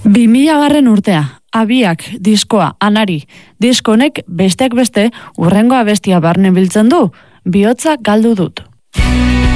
2000 urtea, abiak, diskoa, anari. Diskonek besteak beste urrengo abestia barne biltzen du, bihotza galdu dut.